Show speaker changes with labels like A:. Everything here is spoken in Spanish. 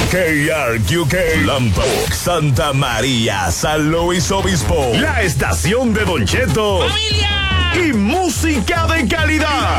A: KRQK, Lampa, Santa María, San Luis Obispo. La estación de Don Cheto.
B: ¡Familia!
A: Y música de calidad.